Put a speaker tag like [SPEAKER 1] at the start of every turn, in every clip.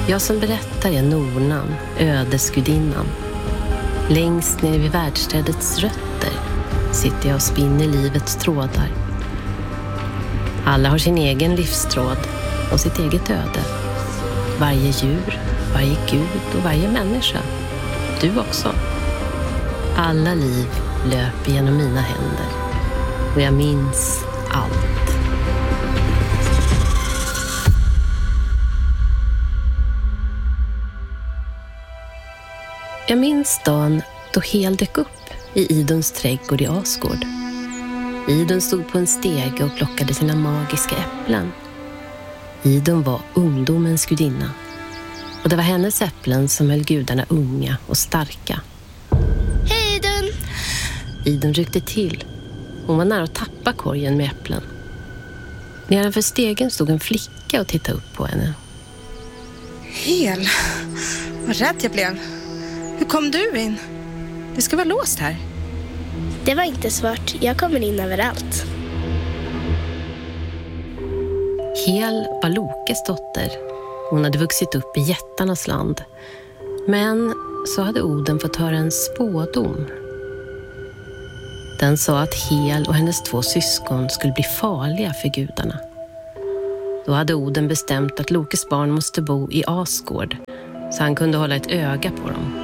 [SPEAKER 1] Jag som berättar är Nornan, ödesgudinnan. Längst ner vid världsträdets rötter sitter jag och spinner livets trådar. Alla har sin egen livstråd och sitt eget öde. Varje djur, varje gud och varje människa. Du också. Alla liv löper genom mina händer och jag minns allt. Jag minns dagen då Hel dök upp i Iduns trädgård i Asgård. Idun stod på en stege och plockade sina magiska äpplen. Idun var ungdomens gudinna. Och det var hennes äpplen som höll gudarna unga och starka.
[SPEAKER 2] Hej Idun!
[SPEAKER 1] Idun ryckte till. Hon var nära att tappa korgen med äpplen. Nedanför stegen stod en flicka och tittade upp på henne.
[SPEAKER 3] Hel, vad rädd jag blev. Hur kom du in? Det ska vara låst här.
[SPEAKER 2] Det var inte svårt. Jag kommer in överallt.
[SPEAKER 1] Hel var Lokes dotter. Hon hade vuxit upp i jättarnas land. Men så hade Oden fått höra en spådom. Den sa att Hel och hennes 2 syskon skulle bli farliga för gudarna. Då hade Oden bestämt att Lokes barn måste bo i Asgård så han kunde hålla ett öga på dem.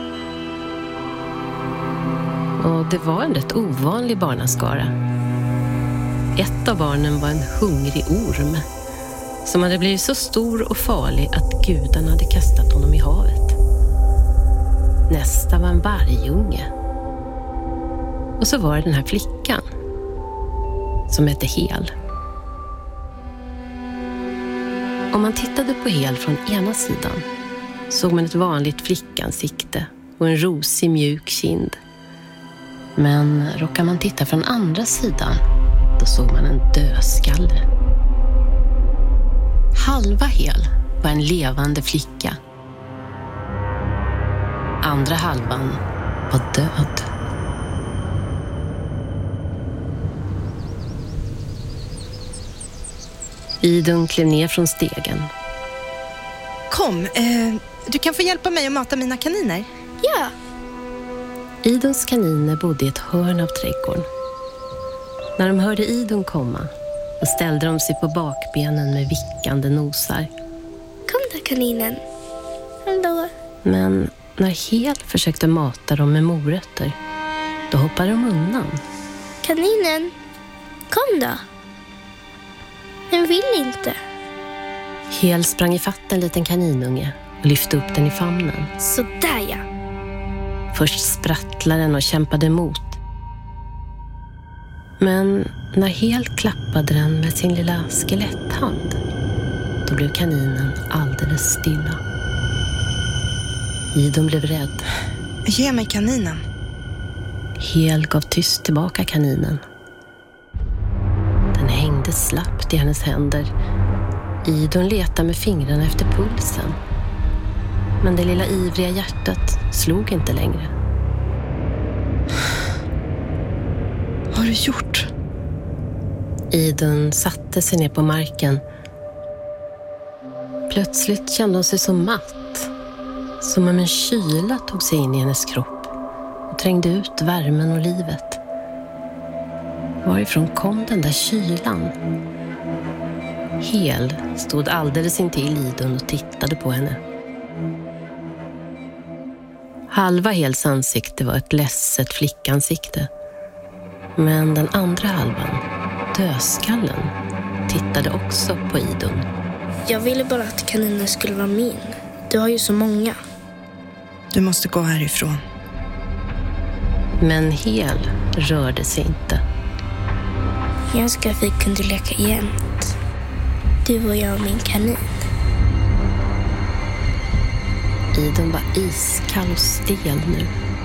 [SPEAKER 1] Och det var en rätt ovanlig barnaskara. Ett av barnen var en hungrig orm som hade blivit så stor och farlig att gudarna hade kastat honom i havet. Nästa var en vargunge. Och så var det den här flickan som hette Hel. Om man tittade på Hel från ena sidan såg man ett vanligt flickansikte och en rosig mjuk kind. Men råkar man titta från andra sidan, då såg man en dödskalle. Halva Hel var en levande flicka. Andra halvan var död. Idun klev ner från stegen.
[SPEAKER 3] Kom, du kan få hjälpa mig att mata mina kaniner.
[SPEAKER 2] Ja.
[SPEAKER 1] Iduns kaniner bodde i ett hörn av trädgården. När de hörde Idun komma, då ställde de sig på bakbenen med vickande nosar.
[SPEAKER 2] Kom då kaninen. Hallå.
[SPEAKER 1] Men när Hel försökte mata dem med morötter, då hoppade de undan.
[SPEAKER 2] Kaninen, kom då. Den vill inte.
[SPEAKER 1] Hel sprang ifatt en liten kaninunge och lyfte upp den i famnen.
[SPEAKER 2] Så där ja.
[SPEAKER 1] Först sprattlade den och kämpade emot. Men när Hel klappade den med sin lilla skeletthand, då blev kaninen alldeles stilla. Idun blev rädd.
[SPEAKER 3] Ge mig kaninen.
[SPEAKER 1] Hel gav tyst tillbaka kaninen. Den hängde slappt i hennes händer. Idun letade med fingrarna efter pulsen. Men det lilla ivriga hjärtat slog inte längre.
[SPEAKER 3] Vad har du gjort?
[SPEAKER 1] Idun satte sig ner på marken. Plötsligt kände hon sig så matt. Som om en kyla tog sig in i hennes kropp och trängde ut värmen och livet. Varifrån kom den där kylan? Hel stod alldeles intill Idun och tittade på henne. Halva Hels ansikte var ett ledset flickansikte. Men den andra halvan, dödskallen, tittade också på Idun.
[SPEAKER 2] Jag ville bara att kaninen skulle vara min. Du har ju så många.
[SPEAKER 3] Du måste gå härifrån.
[SPEAKER 1] Men Hel rörde sig inte.
[SPEAKER 2] Jag önskar att vi kunde leka jämt. Du och jag och min kanin.
[SPEAKER 1] Idun var iskall och stel nu.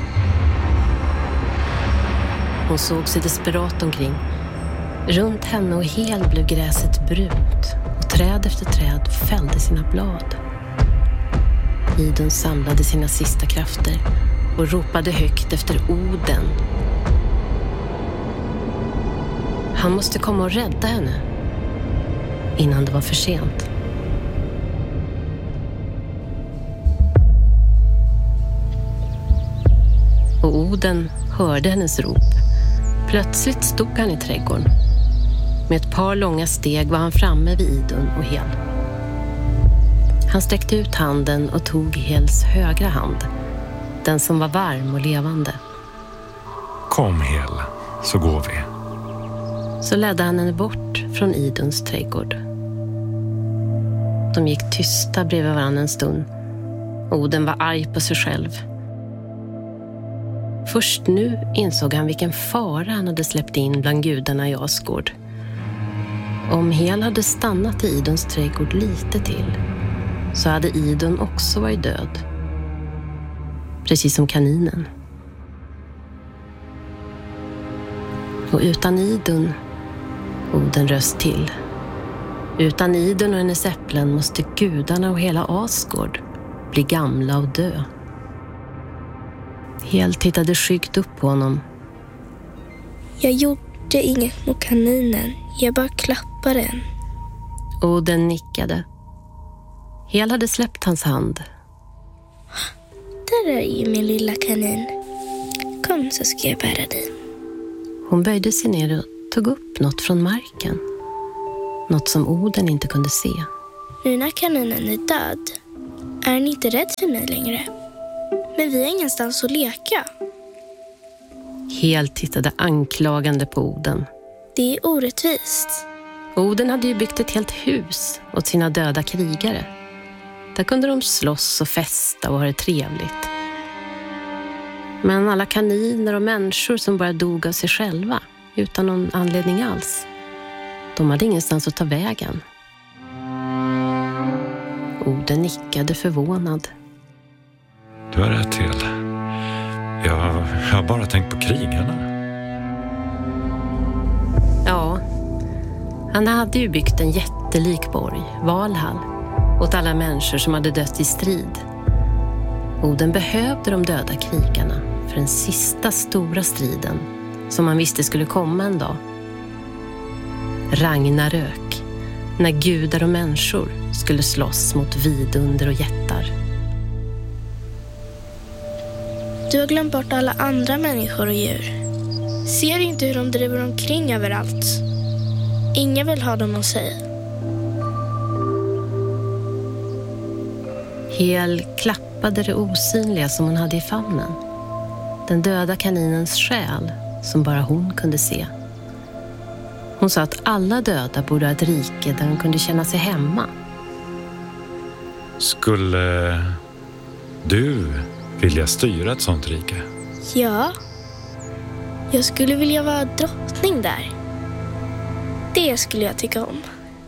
[SPEAKER 1] Hon såg sig desperat omkring. Runt henne och Hel blev gräset brunt och träd efter träd fällde sina blad. Idun samlade sina sista krafter och ropade högt efter Oden. Han måste komma och rädda henne innan det var för sent. Oden hörde hennes rop. Plötsligt stod han i trädgården. Med ett par långa steg var han framme vid Idun och Hel. Han sträckte ut handen och tog Hels högra hand. Den som var varm och levande.
[SPEAKER 4] Kom Hel, så går vi.
[SPEAKER 1] Så ledde han henne bort från Iduns trädgård. De gick tysta bredvid varandra en stund. Oden var arg på sig själv. Först nu insåg han vilken fara han hade släppt in bland gudarna i Asgård. Om Hel hade stannat i Iduns trädgård lite till, så hade Idun också varit död. Precis som kaninen. Och utan Idun, Oden röst till. Utan Idun och hennes äpplen måste gudarna och hela Asgård bli gamla och dö. Hel tittade skyggt upp på honom.
[SPEAKER 2] Jag gjorde inget mot kaninen. Jag bara klappade den.
[SPEAKER 1] Oden nickade. Hel hade släppt hans hand.
[SPEAKER 2] Där är ju min lilla kanin. Kom så ska jag bära dig.
[SPEAKER 1] Hon böjde sig ner och tog upp något från marken. Något som Oden inte kunde se.
[SPEAKER 2] Nu när kaninen är död är den inte rädd för mig längre. Men vi har ingenstans att leka.
[SPEAKER 1] Hel tittade anklagande på Oden.
[SPEAKER 2] Det är orättvist.
[SPEAKER 1] Oden hade ju byggt ett helt hus åt sina döda krigare. Där kunde de slåss och festa och ha det trevligt. Men alla kaniner och människor som bara dog av sig själva, utan någon anledning alls, de hade ingenstans att ta vägen. Oden nickade förvånad.
[SPEAKER 4] Du har rätt till. Jag har bara tänkt på krigarna.
[SPEAKER 1] Ja, han hade ju byggt en jättelik borg, Valhall, åt alla människor som hade dött i strid. Oden behövde de döda krigarna för den sista stora striden som han visste skulle komma en dag. Ragnarök, när gudar och människor skulle slåss mot vidunder och jättar.
[SPEAKER 2] Du har glömt bort alla andra människor och djur. Ser du inte hur de driver omkring överallt? Ingen vill ha dem hos sig.
[SPEAKER 1] Hel klappade det osynliga som hon hade i famnen. Den döda kaninens själ som bara hon kunde se. Hon sa att alla döda borde ha ett rike där de kunde känna sig hemma.
[SPEAKER 4] Skulle du vilja styra ett sånt rike?
[SPEAKER 2] Ja, jag skulle vilja vara drottning där. Det skulle jag tycka om.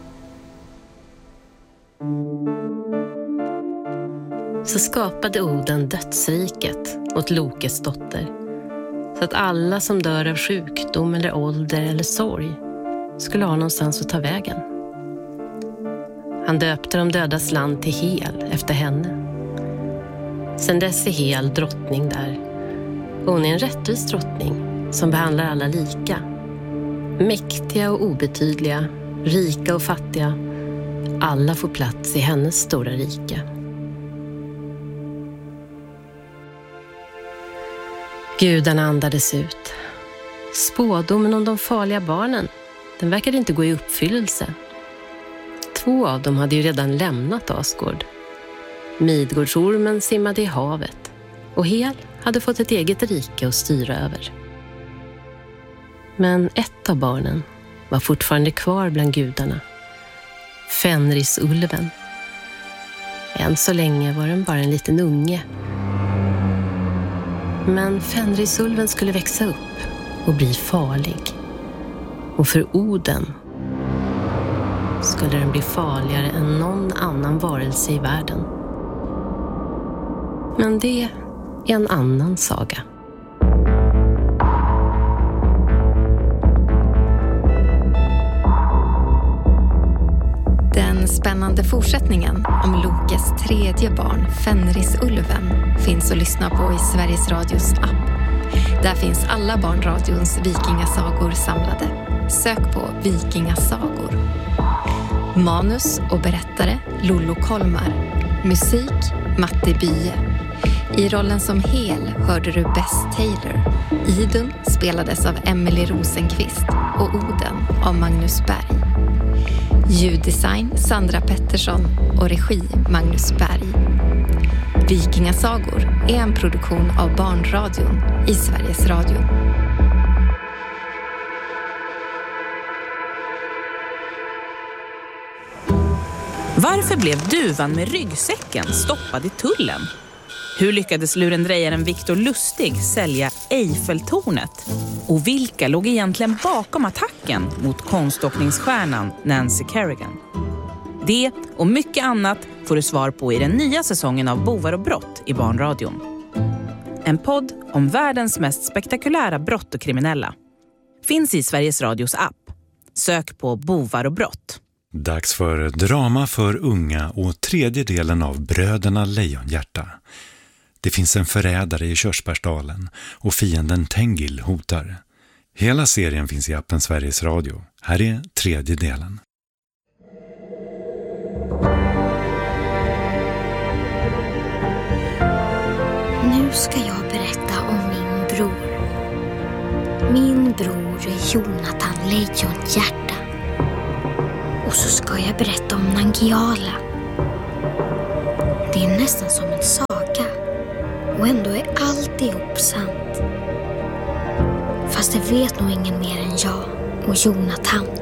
[SPEAKER 1] Så skapade Oden dödsriket åt Lokes dotter. Så att alla som dör av sjukdom eller ålder eller sorg skulle ha någonstans att ta vägen. Han döpte de dödas land till Hel efter henne. Sen dess är Hel drottning där. Hon är en rättvis drottning som behandlar alla lika. Mäktiga och obetydliga, rika och fattiga. Alla får plats i hennes stora rike. Gudarna andades ut. Spådomen om de farliga barnen, den verkade inte gå i uppfyllelse. 2 av dem hade ju redan lämnat Asgård. Midgårdsormen simmade i havet och Hel hade fått ett eget rike att styra över. Men ett av barnen var fortfarande kvar bland gudarna. Fenrisulven. Än så länge var den bara en liten unge. Men Fenrisulven skulle växa upp och bli farlig. Och för Oden skulle den bli farligare än någon annan varelse i världen. Men det är en annan saga.
[SPEAKER 5] Den spännande fortsättningen om Lokes 3:e barn, Fenrisulven, finns att lyssna på i Sveriges Radios app. Där finns alla barnradions vikingasagor samlade. Sök på Vikingasagor. Manus och berättare Lollo Kolmar. Musik Matti Bye. I rollen som Hel hörde du Bess Taylor. Idun spelades av Emily Rosenqvist och Oden av Magnus Berg. Ljuddesign Sandra Pettersson och regi Magnus Berg. Vikingasagor är en produktion av Barnradion i Sveriges Radio.
[SPEAKER 6] Varför blev duvan med ryggsäcken stoppad i tullen? Hur lyckades lurendrejaren Victor Lustig sälja Eiffeltornet? Och vilka låg egentligen bakom attacken mot konståkningsstjärnan Nancy Kerrigan? Det och mycket annat får du svar på i den nya säsongen av Bovar och brott i Barnradion. En podd om världens mest spektakulära brott och kriminella. Finns i Sveriges Radios app. Sök på Bovar och brott.
[SPEAKER 4] Dags för drama för unga och tredje delen av Bröderna Lejonhjärta. Det finns en förrädare i Körsbärsdalen och fienden Tengil hotar. Hela serien finns i appen Sveriges Radio. Här är tredje delen.
[SPEAKER 7] Nu ska jag berätta om min bror. Min bror är Jonathan Lejonhjärta. Och så ska jag berätta om Nangiala. Det är nästan som en saga. Och ändå är alltihop sant. Fast det vet nog ingen mer än jag och Jonathan.